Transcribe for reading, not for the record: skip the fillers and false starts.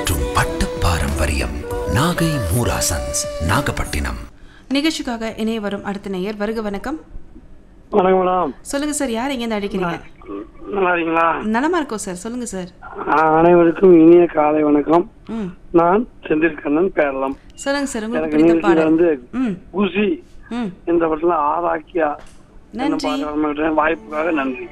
மற்றும் பட்டு பாரம்பரியம். நாகை மூராசன்ஸ், நாகப்பட்டினம். நிகழ்ச்சிக்காக இணைய வரும் அடுத்த நேயர். வருக வணக்கம். வணக்கம் மேடம். சொல்லுங்க சார், யார் எங்க இருந்து அழைக்கிறீங்க? நல்லா இருக்கீங்களா? நலமா இருக்கோம் சார், சொல்லுங்க சார். அனைவருக்கும் இனிய காலை வணக்கம். நான் செந்தில்கண்ணன் பேரலாம். சொல்லுங்க சார், உங்களுக்கு பிடித்த பாடல் வந்து குசி இந்த படத்துல ஆராக்கியா வாய்ப்புக்காக நன்றி.